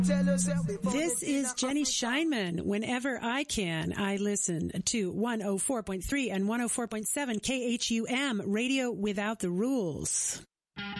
This is Jenny Scheinman. Whenever I can, I listen to 104.3 and 104.7 KHUM, Radio Without the Rules.